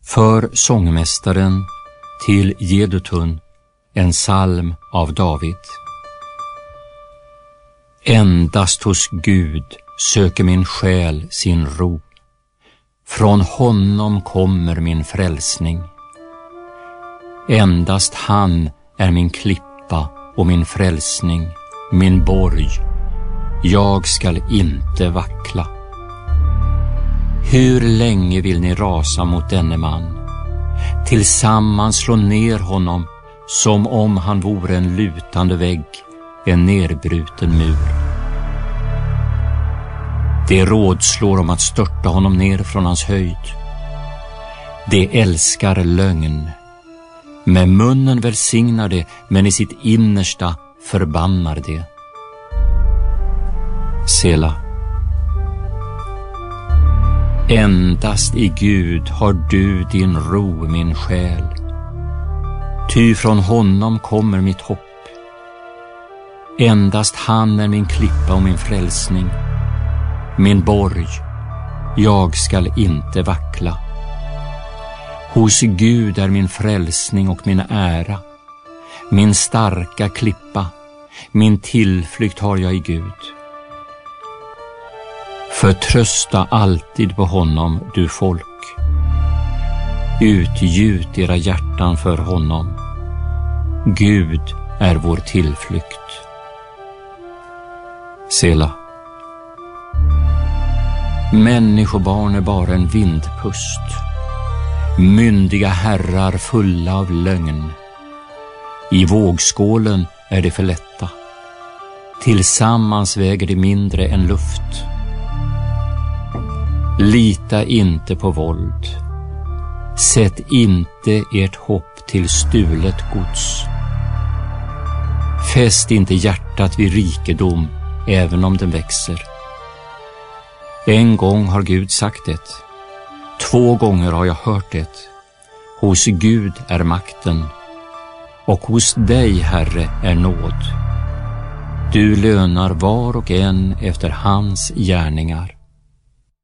För sångmästaren till Jedutun, en psalm av David. Endast hos Gud söker min själ sin ro. Från honom kommer min frälsning. Endast han är min klippa och min frälsning, min borg. Jag skall inte vackla. Hur länge vill ni rasa mot denne man? Tillsammans slå ner honom som om han vore en lutande vägg, en nerbruten mur. Det rådslår om att störta honom ner från hans höjd. Det älskar lögn. Med munnen välsignar det, men i sitt innersta förbannar det. Sela. Endast i Gud har du din ro, min själ. Ty från honom kommer mitt hopp. Endast han är min klippa och min frälsning, min borg. Jag skall inte vackla. Hos Gud är min frälsning och min ära, min starka klippa, min tillflykt har jag i Gud. Förtrösta alltid på honom, du folk. Utgjut era hjärtan för honom. Gud är vår tillflykt. Sela. Människobarn är bara en vindpust. Myndiga herrar fulla av lögn. I vågskålen är det för lätta. Tillsammans väger det mindre än luft. Lita inte på våld. Sätt inte ert hopp till stulet gods. Fäst inte hjärtat vid rikedom, även om den växer. En gång har Gud sagt det. 2 gånger har jag hört det. Hos Gud är makten, och hos dig, Herre, är nåd. Du lönar var och en efter hans gärningar.